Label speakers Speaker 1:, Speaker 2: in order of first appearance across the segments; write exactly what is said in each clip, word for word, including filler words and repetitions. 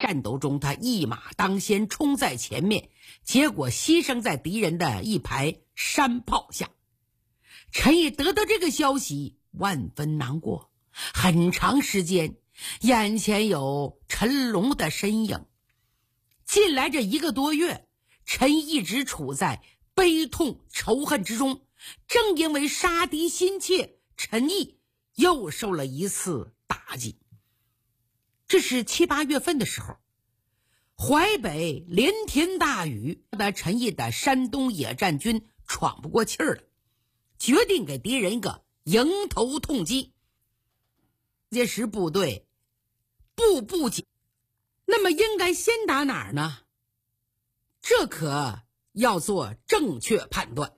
Speaker 1: 战斗中他一马当先，冲在前面，结果牺牲在敌人的一排山炮下。陈毅得到这个消息，万分难过，很长时间眼前有陈龙的身影。近来这一个多月，陈毅一直处在悲痛仇恨之中。正因为杀敌心切，陈毅又受了一次打击。这是七八月份的时候，淮北连天大雨，的陈毅的山东野战军喘不过气儿了，决定给敌人一个迎头痛击。这时部队步步紧，那么应该先打哪儿呢？这可要做正确判断。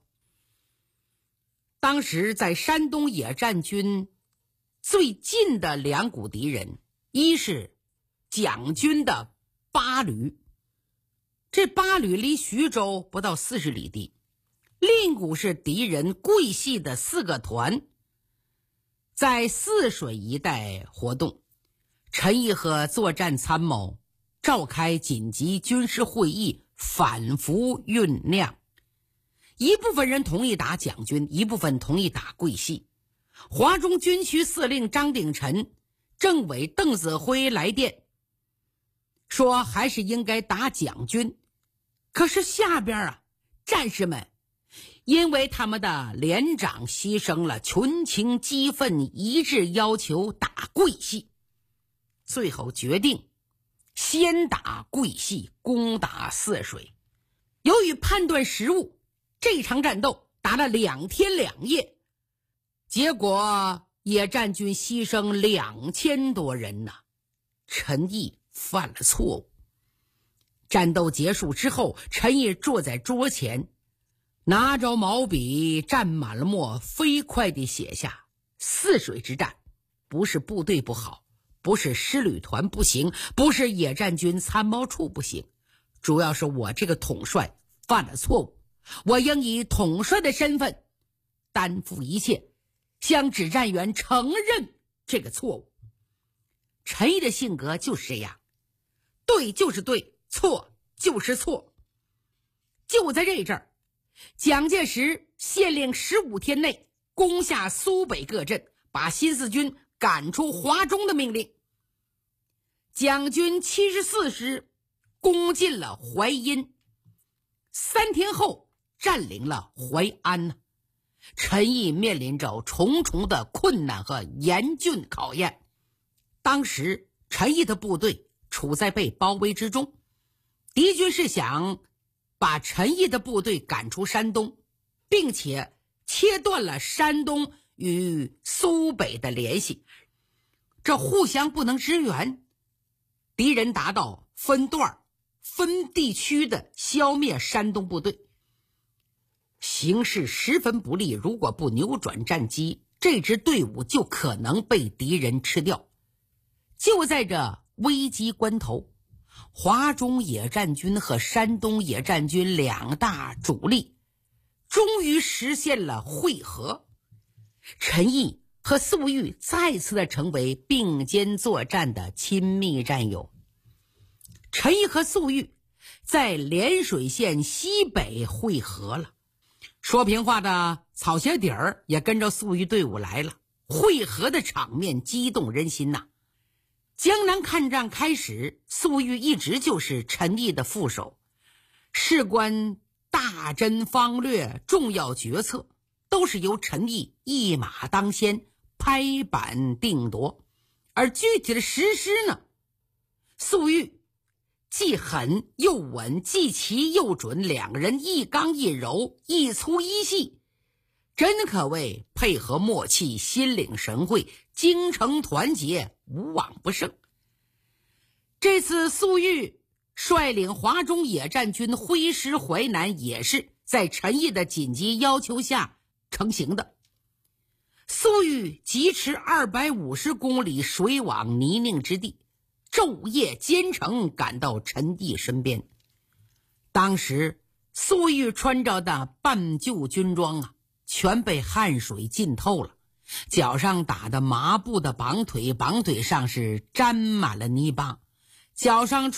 Speaker 1: 当时在山东野战军最近的两股敌人，一是蒋军的八旅，这八旅离徐州不到四十里地；另一股是敌人桂系的四个团，在泗水一带活动。陈毅和作战参谋召开紧急军事会议，反复酝酿。一部分人同意打蒋军，一部分同意打桂系。华中军区司令张鼎臣、政委邓子恢来电说还是应该打蒋军，可是下边啊，战士们因为他们的连长牺牲了，群情激愤，一致要求打桂系，最后决定先打桂系，攻打泗水。由于判断失误，这场战斗打了两天两夜，结果野战军牺牲两千多人呐。陈毅犯了错误。战斗结束之后，陈毅坐在桌前，拿着毛笔蘸满了墨，飞快地写下：泗水之战不是部队不好，不是师旅团不行，不是野战军参谋处不行，主要是我这个统帅犯了错误。我应以统帅的身份担负一切，向指战员承认这个错误。陈毅的性格就是这样，对就是对，错就是错。就在这阵儿，蒋介石限令十五天内攻下苏北各镇，把新四军赶出华中的命令。蒋军七十四师攻进了淮阴，三天后占领了淮安呢。陈毅面临着重重的困难和严峻考验。当时陈毅的部队处在被包围之中，敌军是想把陈毅的部队赶出山东，并且切断了山东与苏北的联系，这互相不能支援，敌人达到分段分地区的消灭山东部队，形势十分不利。如果不扭转战机，这支队伍就可能被敌人吃掉。就在这危急关头，华中野战军和山东野战军两大主力终于实现了会合。陈毅和粟裕再次的成为并肩作战的亲密战友。陈毅和粟裕在涟水县西北会合了，说平话的草鞋底儿也跟着粟裕队伍来了，会合的场面激动人心呐。江南抗战开始，粟裕一直就是陈毅的副手，事关大针方略、重要决策都是由陈毅一马当先，拍板定夺。而具体的实施呢，粟裕既狠又稳，既齐又准，两个人一刚一柔，一粗一细，真可谓配合默契，心领神会，精诚团结，无往不胜。这次粟裕率领华中野战军挥师淮南，也是在陈毅的紧急要求下成行的。粟裕疾驰二百五十公里水往泥泞之地，昼夜兼程赶到陈毅身边。当时粟裕穿着的半旧军装啊，全被汗水浸透了，脚上打的麻布的绑腿，绑腿上是沾满了泥巴，脚上